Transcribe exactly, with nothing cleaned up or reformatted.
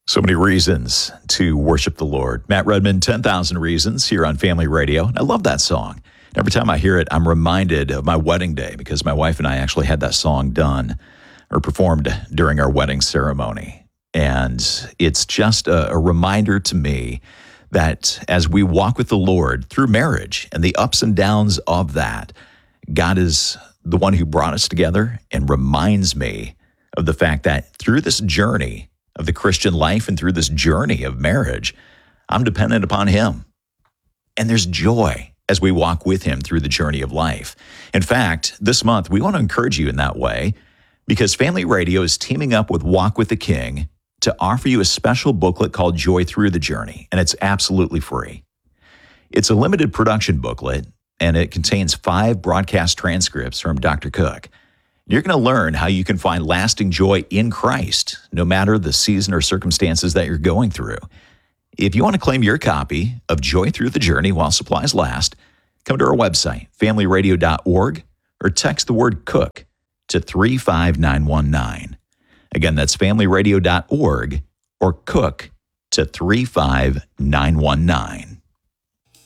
So many reasons to worship the Lord. Matt Redman, ten thousand Reasons, here on Family Radio. And I love that song. Every time I hear it, I'm reminded of my wedding day because my wife and I actually had that song done or performed during our wedding ceremony. And it's just a, a reminder to me that as we walk with the Lord through marriage and the ups and downs of that, God is the one who brought us together and reminds me of the fact that through this journey of the Christian life and through this journey of marriage, I'm dependent upon Him. And there's joy as we walk with Him through the journey of life. In fact, this month, we want to encourage you in that way because Family Radio is teaming up with Walk with the King to offer you a special booklet called Joy Through the Journey, and it's absolutely free. It's a limited production booklet, and it contains five broadcast transcripts from Doctor Cook. You're going to learn how you can find lasting joy in Christ, no matter the season or circumstances that you're going through. If you want to claim your copy of Joy Through the Journey while supplies last, come to our website, family radio dot org, or text the word COOK to three five nine one nine. Again, that's family radio dot org or COOK to three five nine one nine.